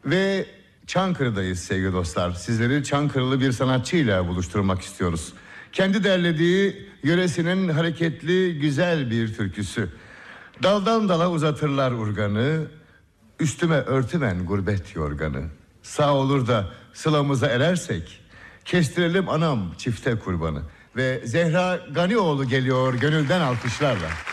Ve Çankırı'dayız sevgili dostlar. Sizleri Çankırılı bir sanatçıyla buluşturmak istiyoruz. Kendi derlediği yöresinin hareketli güzel bir türküsü. Daldan dala uzatırlar urganı, üstüme örtümen gurbet yorganı. Sağ olur da sılamıza erersek, kestirelim anam çifte kurbanı. Ve Zehra Ganioğlu geliyor gönülden alkışlarla.